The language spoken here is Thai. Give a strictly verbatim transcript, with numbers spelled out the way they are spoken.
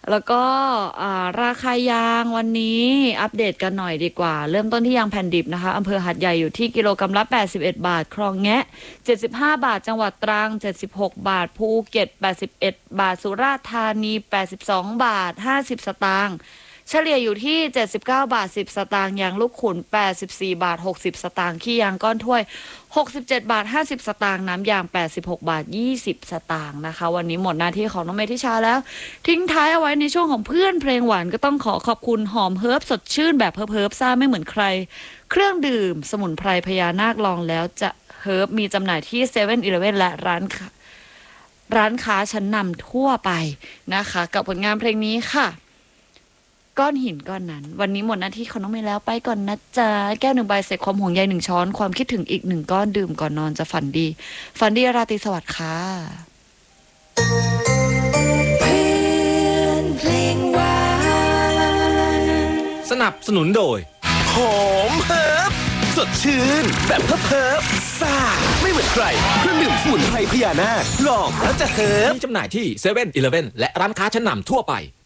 แล้วก็ราคายางวันนี้อัปเดตกันหน่อยดีกว่าเริ่มต้นที่ยางแผ่นดิบนะคะอำเภอหาดใหญ่อยู่ที่กิโลกรัมละแปดสิบเอ็ดบาทคลองแงะเจ็ดสิบห้าบาทจังหวัดตรังเจ็ดสิบหกบาทภูเก็ตแปดสิบเอ็ดบาทสุราษฎร์ธานีแปดสิบสองบาทห้าสิบสตางค์เฉลี่ยอยู่ที่เจ็ดสิบเก้าบาทสิบสตางค์ยางลูกขุ่นแปดสิบสี่บาทหกสิบสตางค์ขี้ยางก้อนถ้วยหกสิบเจ็ดบาทห้าสิบสตางค์น้ำยางแปดสิบหกบาทยี่สิบสตางค์นะคะวันนี้หมดหน้าที่ของน้องเมธิชาแล้วทิ้งท้ายเอาไว้ในช่วงของเพื่อนเพลงหวานก็ต้องขอขอบคุณหอมเฮิร์บสดชื่นแบบเฮิร์บเฮิร์บซ่าไม่เหมือนใครเครื่องดื่มสมุนไพรพญานาคลองแล้วจะเฮิร์บมีจำหน่ายที่เซเว่นอีเลฟเว่นและร้านร้านค้าชั้นนำทั่วไปนะคะกับผลงานเพลงนี้ค่ะก้อนหินก้อนนั้นวันนี้หมดหน้าที่ของน้องเมย์แล้วไปก่อนนะจ๊ะแก้วหนึ่งใบใส่ความห่วงใยหนึ่งช้อนความคิดถึงอีกหนึ่งก้อนดื่มก่อนนอนจะฝันดีฝันดีราตรีสวัสดิ์ค่ะเพื่อนเพลงหวานสนับสนุนโดยหอมเฮิร์บสดชื่นแบบเฮิร์บเฮิร์บซ่าไม่เหมือนใครเครื่องดื่มสมุนไพรพญานาคลองแล้วจะเฮิร์บมีจำหน่ายที่เซเว่นอีเลฟเว่นและร้านค้าชั้นนำทั่วไป